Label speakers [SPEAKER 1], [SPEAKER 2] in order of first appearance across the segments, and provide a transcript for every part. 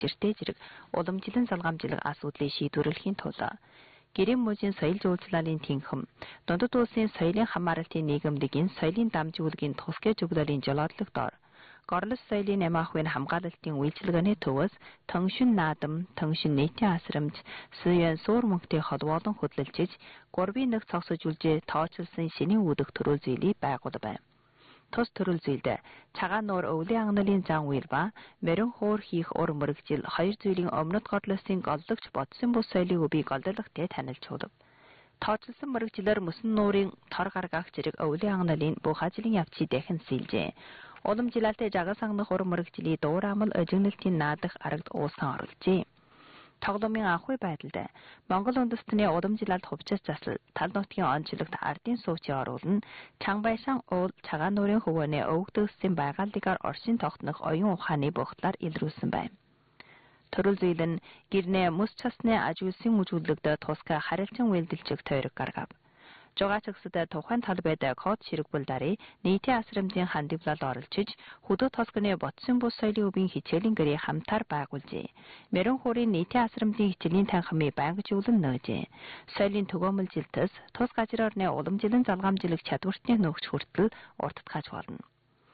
[SPEAKER 1] гэртээ зэрэг уламжлан залгамжлах асуудлыг шийдвэрлэхийн тулд гэрийн мужийн соёл жуулчлалын тэнхим, дундад улсын соёлын хамааралтын нийгэмлэгийн соёлын дамжуулгийн тусгай зөвлөлийн жолоодлогт ор горлос соёлын амаахуйн хамгаалалтын үйлчилгээний төвөөс тоншин наадам, тоншин нийтийн асрамж, суян суур мөнгөтэй холбоолон хөдөлжиж, гурвын нэг цогсож үлжээ тооцолсон шинийн үүдэх төрөл зүйлийг байгуул байна. Тус төрөл зүйлд цагаан нуур өвлийн агналын зан үйл ба морин хуур хийх ур мөрөгжил хоёр зүйлийн өмнөд горлосын голлогч бодсон бус соёлын үбийг голдоологтой танилж хуулав. Тооцолсон мөрөгжилээр мөсөн нуурын тор гаргах зэрэг өвлийн агналын бүх ажлын явцыг дахин сэлжээ. Уламжлалтай жагас агнах ур мөрөгжилийг дуурамал өжигнөлтийн наадах арагт уусан оруулжээ. Тоглоомын анхуй байдалд Монгол үндэстний уламжлалт хувьчаас засал тал нутгийн онцлогт ардын сууцыг оруулна, Чанбайшаан уул цагаан нуурын хөвөөнөө өвгдөгссөн байгальдыгаар оршин тогтнох оюун ухааны бухлаар илрүүлсэн байна. Төрөл зүйл нь гэрнээ мөс часны ажуулсан үжүүлэгдэ тусгай харилцан үйлдэлчиг тойрог гаргав. Жугаачгсад тухайн талбайд код ширэгбэл дарыг нийтийн асрамжийн хандивлал оролцож хөдөө толгоны ботсон бус соёлын үеийн хичээлийн гэрээ хамтаар байгуулжээ. Морин хуурын нийтийн асрамжийн хичээлийн танхимыг байнгажуулан нөөжээ. Соёлын төгөөмөлжилтөс тус газраарны уламжлан залгамжлах чадвартны нөгч хүртэл уртдгаж болно.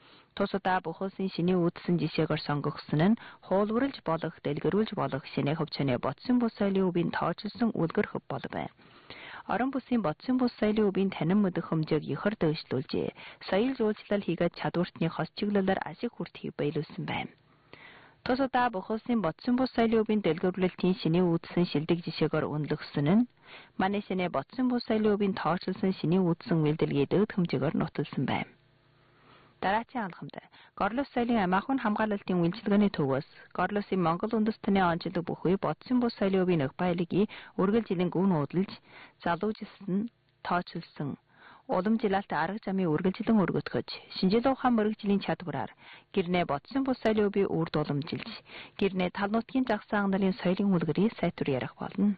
[SPEAKER 1] Тусдаа бухалсын шинийн үүдсэн жишээгээр сонгогдсон нь хуулварлж болох, дэлгэрүүлж болох шинэ хөвчөний ботсон бус соёлын үеийн тоочилсон үлгэр хөв бол байна. Орон бүсийн ботсон бус соёлын үеийн танин мэдэх хэмжээг ихэр дэвшлүүлжээ. Соёл жуулчлал хийгээд чадвартны хос чиглэлээр ашиг хүртэхийг биелүүлсэн байна. Тусдаа бухалсын ботсон бус соёлын үеийн дэлгэрүүлэлтийн шинийн үүдсэн шилдэг жишээгээр үнэлэгдсэн нь манай шинэ ботсон бус соёлын үеийн тоочилсон шинийн үүдсэн үйлдэлгийг дэд хэмжээгээр нотолсон байна. Дараачийн алхамд горлос соёлын амаахуйн хамгаалалтын үйлчилгээний төвөөс горлосын Монгол үндэстний онцлог бүхий ботсон бус соёлын үеийн эх баялагийг үргэлжилэн гүн уудлж, залуужсан, тоочилсон, уламжлалт арга замын үргэлжилэн өргөтгөж, шинжлэх ухаан мөрөгжлийн чадвараар гэрнээ ботсон бус соёлын үеийг үрд уламжилж, гэрнээ тал нутгийн загсан агнарын соёлын үлгэрийг сайтар ярих болно.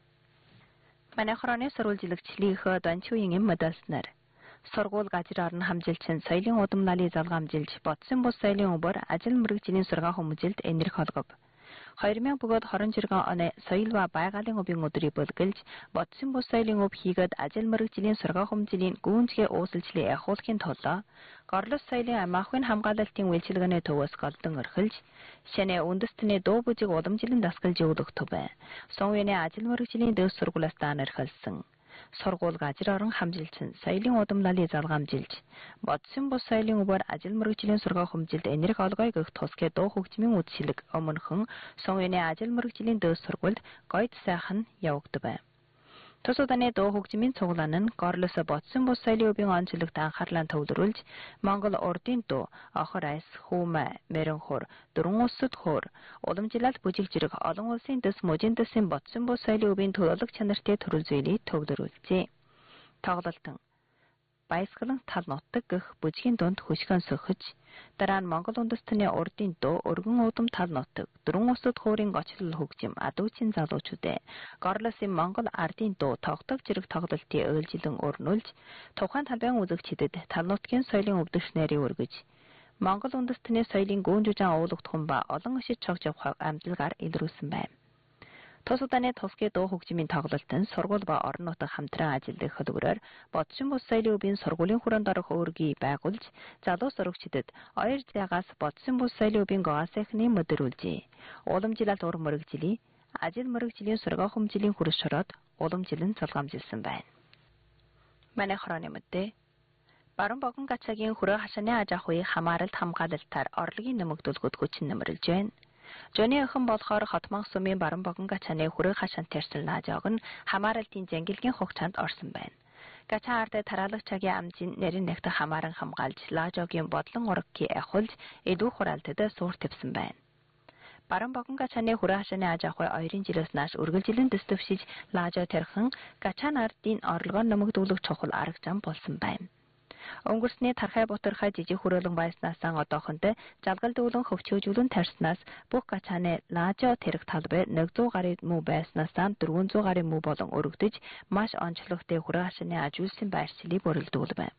[SPEAKER 1] Манай хорооны сурвалжлагчлалынхаа данчуугийн эм мэдээлснээр сургууль газраар нь хамжилчин соёлын удамлалыг залгамжилж ботсон бус соёлын өмөр ажил мэргэжлийн сургаан хүмүүжилд энэрх холгов. 2000 бөгөөд хорон жиргэн оны соёл ба байгалийн өвийн өдрийг бөлгөлж ботсон бус соёлын өв хийгээд ажил мэргэжлийн сургаан хүмүүжлийн гүйцэтгэх ууслжлыг ахуулахын тулд горлос соёлын амаахуйн хамгаалалтын үйлчилгээний төвөөс голдон орхилж шинэ үндэстний дуу бүжиг уламжлан дасгалж өгөх төв байна. Сувны ажил мэргэжлийн дэвс сургуулиас даанархалсан сургууль газраар нь хамжилсан соёлын удамлалыг залгамжилж ботсон бус соёлын өвөр ажил мэргэжлийн сургаан хүмүүжилд энерги олгоё гэх тусгай дуу хөгжмийн үдшилэг өмнөхөн сувны ажил мэргэжлийн дэвс сургуульд гойд сайхан явагдав байна. Тусууданы дуу хөгжмийн цуглаан нь горлос ботсон бус соёлын өвийн онцлогт анхаарлаа төвлөрүүлж Монгол урдын дуу, охор айс, хүүмэ, морин хур, дөрвөн усд хуур, уламжлалт бүжиг зэрэг олон улсын дэс мужийн дэсийн ботсон бус соёлын өвийн төлөвлөх чанартай төрөл зүйлийг төвлөрүүлжээ. Тоглолтон баясгалан тал нутаг гэх бүжгийн дунд хөшгөн сөхөж дараа нь Монгол үндэстний урдын дуу өргөн уудам тал нутаг дөрвөн усд хуурын гочлол хөгжим адуучин залуучуудаа горлосын Монгол ардын дуу тогтог зэрэг тоглолтыг өөлжилэн өрнүүлж тухайн талбайн үзэгчдэд тал нутгийн соёлын өвдөгчнэрийг өргөж Монгол үндэстний соёлын гүн жужаан уулгадхан ба олон ишид чогж явах амжилгаар илрүүлсэн байна. Тусууданы тусгай дуу хөгжмийн тоглолт нь сургууль ба орон нутаг хамтран ажиллах хөтөлбөрөөр ботсон бус соёлын үеийн сургуулийн хүрээнд орох өөргийг байгуулж залуу сурагчдад ойр зягаас ботсон бус соёлын үеийн гоос сайхны мэдэрүүлжээ. Уламжлалт ур мөрөгжлийн ажил мэргэжлийн сургаан хүмүүжлийн хүрээс шороод уламжлан залгамжилсан байна. Манай хорооны мэдээ баруун богон гацаагийн хүрээ хашааны аж ахуйн хамааралт хамгаалалтаар орлогын нэмэгдүүлэхэд хүчин нэмэрлэж байна. Жоны охин болохоор хотмонх сумын баруун богон гацааны хүрээ хашаан тэрсэл наажааг нь хамааралтын зангилгийн хугацаанд орсон байна. Гацаан ард тараалах цагийн амжийн нэрийн нэгт хамааран хамгаалж лаажогийн бодлон урагкийг ахуулж эдүү хураалтад суур тавьсан байна. Баруун богон гацааны хүрээ хашааны аж ахуй 2 жилээс нааш үргэлжилэн дэвшиж лаажоо тэрхэн гацаан ардын орлогоо нэмэгдүүлэх чухал арга зам болсон байна. Өнгөрсний тархай бутархай жижиг хүрээлэн байснаас одоохондоо жалгал дүүлэн хөвчөөжүүлэн тарснаас бүх гацааны лаажоо тэрэг талбай 100 гаруй муу байснаас 400 гаруй муу болон өргөдөж маш онцлогтой хүрээ хашааны ажуулсан байршлыг бүрэлдүүл байна.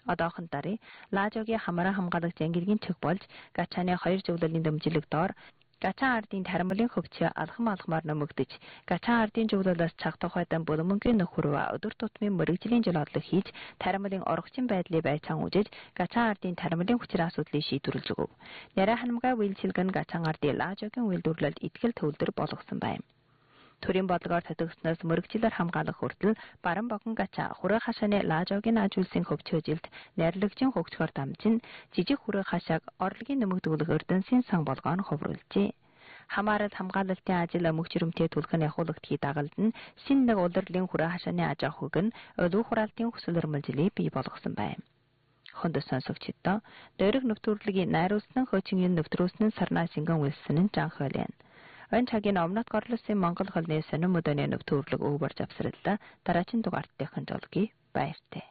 [SPEAKER 1] Одоохондоо лаажогийн хамааран хамгаалах зангилгийн чиг болж гацааны 2 зөвлөлийн дэмжлэг доор Gacan ардын тарамлын хөвчөө алхам-алхмаар нэмэгдэж, Gacan ардын зөвлөлөөс цагдахайдан боломжгүй нөхөрөө өдөр тутмын мөрөгжлийн жолоодлого хийж, тарамлын орогчин байдлыг байцаан үжиж, Gacan ардын тарамлын хүчээр асуудлыг шийдвэрлэж өгөв. Нярай ханамгай үйлчилгэн Gacan ардын лаажогийн үйлдвэрлэлд итгэл төвлөр болгосон байна. Төрийн бодлогоор татагдсанаас мөрөгчлөөр хамгаалах хүртэл баран богон Gacan хүрээ хашааны лаажогийн ажуулсан хөвчөөжилд найрлагжин хөгжгөр дамжин жижиг хүрээ хашааг орлогын нэмэгдүүлэх эрдэнсийн сан болгоон хувруулжээ. Хамаарал хамгаалалтын ажил мөгчрөмтэй түлхэн явуулагдхий дагалд нь шинэ нэг улирлын хүрээ хашааны аж ахуйг нь өлөө хураалтын хүсэл эрмэлзлийг бий болгосон байна. Хондо сонсогчдоо дөрөг нэвтрүүлгийн найруулсан хөчингийн нэвтрүүлсэн сарнаа шингэн үлсэн нь жанхайлан. Энэ цагийн өмнөд горлосын Монгол холны сонин мөдөний нэвтрүүлэг өвөр завсралда дараагийн дугаартынхан жолгий баяртай.